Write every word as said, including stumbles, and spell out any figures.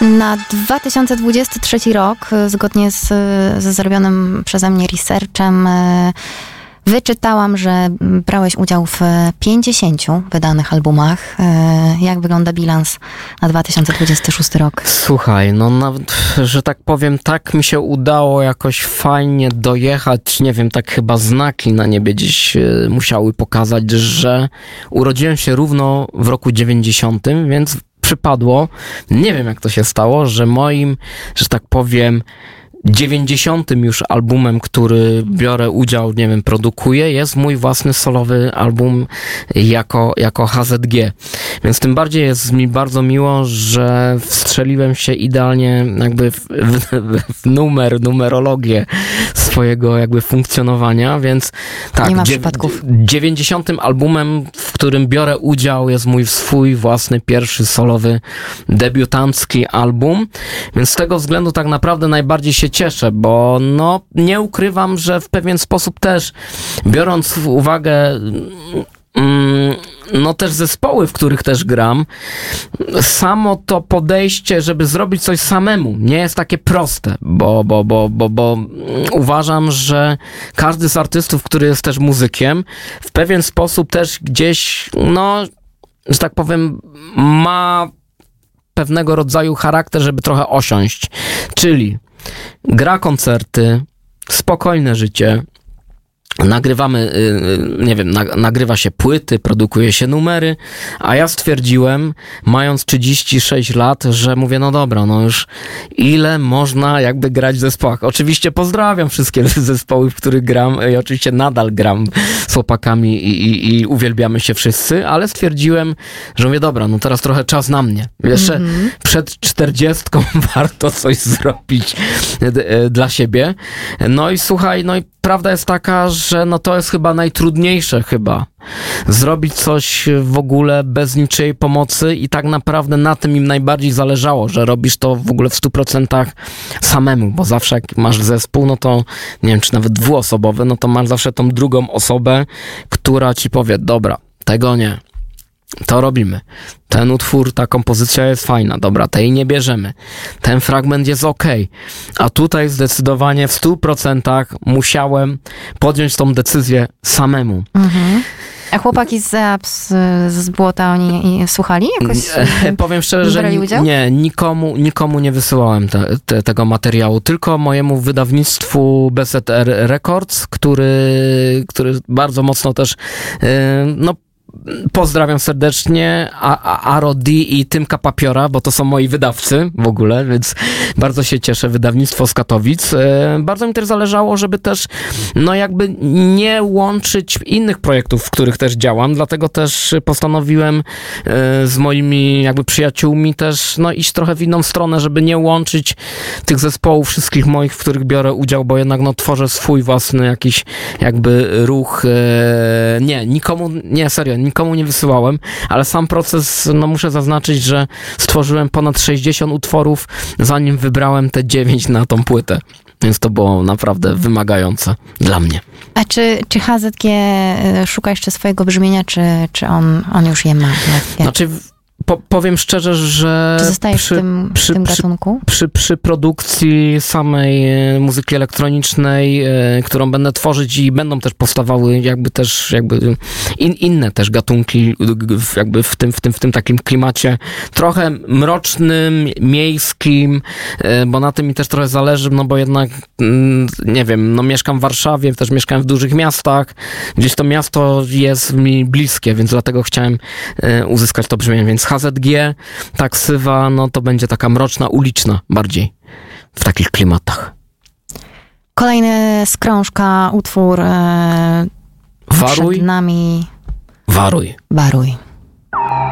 Na dwa tysiące dwudziesty trzeci rok, zgodnie z, ze zrobionym przeze mnie researchem, wyczytałam, że brałeś udział w pięćdziesięciu wydanych albumach. Jak wygląda bilans na dwa tysiące dwudziesty szósty rok? Słuchaj, no nawet, że tak powiem, tak mi się udało jakoś fajnie dojechać, nie wiem, tak chyba znaki na niebie gdzieś musiały pokazać, że urodziłem się równo w roku dziewięćdziesiątym, więc przypadło, nie wiem jak to się stało, że moim, że tak powiem, dziewięćdziesiątym już albumem, który biorę udział, nie wiem, produkuję, jest mój własny solowy album jako, jako H Z G. Więc tym bardziej jest mi bardzo miło, że wstrzeliłem się idealnie jakby w, w, w numer, numerologię swojego jakby funkcjonowania, więc tak, nie ma przypadków. dziewięćdziesiątym albumem, w którym biorę udział, jest mój swój własny pierwszy solowy debiutancki album, więc z tego względu tak naprawdę najbardziej się cieszę, bo no nie ukrywam, że w pewien sposób też, biorąc w uwagę mm, no też zespoły, w których też gram, samo to podejście, żeby zrobić coś samemu, nie jest takie proste, bo, bo, bo, bo, bo uważam, że każdy z artystów, który jest też muzykiem, w pewien sposób też gdzieś, no, że tak powiem, ma pewnego rodzaju charakter, żeby trochę osiąść, czyli gra koncerty, spokojne życie, nagrywamy, nie wiem, nagrywa się płyty, produkuje się numery, a ja stwierdziłem, mając trzydzieści sześć lat, że mówię, no dobra, no już ile można jakby grać w zespołach. Oczywiście pozdrawiam wszystkie zespoły, w których gram i oczywiście nadal gram z chłopakami i, i, i uwielbiamy się wszyscy, ale stwierdziłem, że mówię, dobra, no teraz trochę czas na mnie. Jeszcze mm-hmm. przed czterdziestką warto coś zrobić d- dla siebie. No i słuchaj, no i prawda jest taka, że no to jest chyba najtrudniejsze chyba. Zrobić coś w ogóle bez niczyjej pomocy i tak naprawdę na tym im najbardziej zależało, że robisz to w ogóle w stu procentach samemu, bo zawsze jak masz zespół, no to nie wiem, czy nawet dwuosobowy, no to masz zawsze tą drugą osobę, która ci powie, dobra, tego nie. To robimy. Ten utwór, ta kompozycja jest fajna, dobra, tej nie bierzemy. Ten fragment jest okej. A tutaj zdecydowanie w stu procentach musiałem podjąć tą decyzję samemu. Mhm. A chłopaki z Apps, z Błota, oni słuchali jakoś? Nie, powiem szczerze, że nie, nikomu, nikomu nie wysyłałem te, te, tego materiału, tylko mojemu wydawnictwu B Z R Records, który, który bardzo mocno też, yy, no, pozdrawiam serdecznie Aro D i Tymka Papiora, bo to są moi wydawcy w ogóle, więc bardzo się cieszę. Wydawnictwo z Katowic. Bardzo mi też zależało, żeby też no jakby nie łączyć innych projektów, w których też działam, dlatego też postanowiłem z moimi jakby przyjaciółmi też no iść trochę w inną stronę, żeby nie łączyć tych zespołów wszystkich moich, w których biorę udział, bo jednak no tworzę swój własny jakiś jakby ruch. Nie, nikomu, nie, serio, nikomu nie wysyłałem, ale sam proces, no muszę zaznaczyć, że stworzyłem ponad sześćdziesiąt utworów, zanim wybrałem te dziewięć na tą płytę. Więc to było naprawdę wymagające dla mnie. A czy, czy H Z G szuka jeszcze swojego brzmienia, czy, czy on, on już je ma? Jak, jak? Znaczy, po, powiem szczerze, że czy zostajesz przy, w tym, przy, w tym gatunku? Przy, przy, przy produkcji samej muzyki elektronicznej, e, którą będę tworzyć i będą też powstawały jakby też jakby in, inne też gatunki jakby w tym, w tym, w tym takim klimacie trochę mrocznym, miejskim, e, bo na tym mi też trochę zależy, no bo jednak m, nie wiem, no mieszkam w Warszawie, też mieszkałem w dużych miastach, gdzieś to miasto jest mi bliskie, więc dlatego chciałem e, uzyskać to brzmienie, więc H Z G, taksywa, no to będzie taka mroczna, uliczna bardziej w takich klimatach. Kolejny z krążka, utwór e, Waruj. przed nami. Waruj. Waruj.